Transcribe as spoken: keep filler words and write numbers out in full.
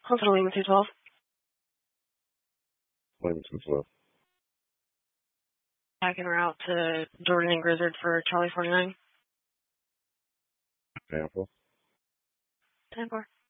Hospital Lima two twelve. Lima two twelve. Packing route to Jordan and Grizzard for Charlie forty-nine. Tampa. ten four.